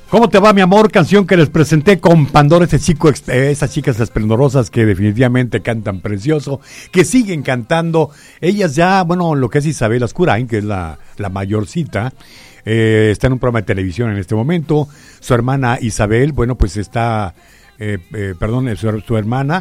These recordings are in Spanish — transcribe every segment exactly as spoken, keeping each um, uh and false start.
¿Cómo te va, mi amor? Canción que les presenté con Pandora, ese chico, eh, esas chicas esplendorosas que definitivamente cantan precioso, que siguen cantando. Ellas ya, bueno, lo que es Isabel Ascurain, que es la, la mayorcita, eh, está en un programa de televisión en este momento. Su hermana Isabel, bueno, pues está, eh, eh, perdón, su, su hermana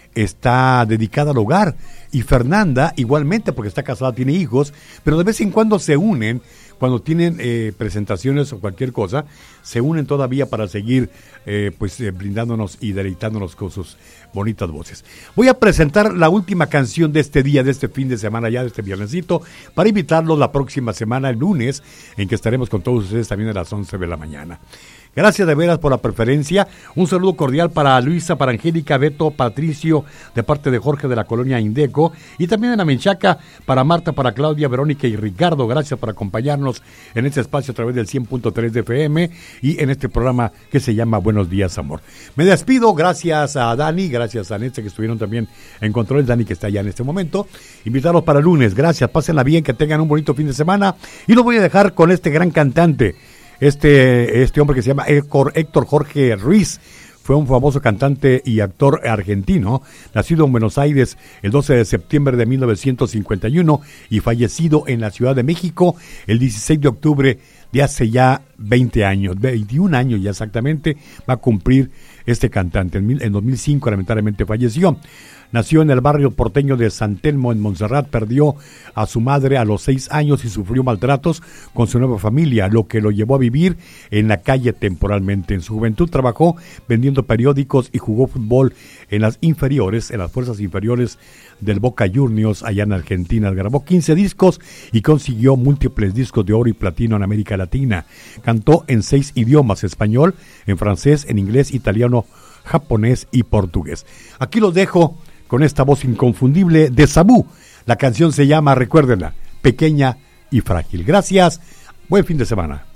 está dedicada al hogar. Y Fernanda, igualmente, porque está casada, tiene hijos, pero de vez en cuando se unen. Cuando tienen eh, presentaciones o cualquier cosa, se unen todavía para seguir eh, pues eh, brindándonos y deleitándonos con sus bonitas voces. Voy a presentar la última canción de este día, de este fin de semana ya, de este viernesito, para invitarlos la próxima semana, el lunes, en que estaremos con todos ustedes también a las once de la mañana. Gracias de veras por la preferencia. Un saludo cordial para Luisa, para Angélica, Beto, Patricio, de parte de Jorge de la colonia Indeco, y también en la Menchaca, para Marta, para Claudia, Verónica y Ricardo. Gracias por acompañarnos en este espacio a través del cien punto tres de F M y en este programa que se llama Buenos Días, Amor. Me despido, gracias a Dani, gracias a Nete, que estuvieron también en control, Dani que está allá en este momento. Invitarlos para el lunes, gracias, pásenla bien, que tengan un bonito fin de semana, y lo voy a dejar con este gran cantante. Este, este hombre que se llama Héctor, Héctor Jorge Ruiz, fue un famoso cantante y actor argentino, nacido en Buenos Aires el doce de septiembre de mil novecientos cincuenta y uno y fallecido en la Ciudad de México el dieciséis de octubre de hace ya veinte años, veintiún años ya exactamente, va a cumplir este cantante. En, mil, en dos mil cinco lamentablemente falleció. Nació en el barrio porteño de San Telmo, en Montserrat, perdió a su madre a los seis años y sufrió maltratos con su nueva familia, lo que lo llevó a vivir en la calle temporalmente. En su juventud trabajó vendiendo periódicos y jugó fútbol en las inferiores, en las fuerzas inferiores del Boca Juniors allá en Argentina. Grabó quince discos y consiguió múltiples discos de oro y platino en América Latina. Cantó en seis idiomas: español, en francés, en inglés, italiano, japonés y portugués. Aquí los dejo con esta voz inconfundible de Sabú. La canción se llama, recuérdenla, Pequeña y Frágil. Gracias, buen fin de semana.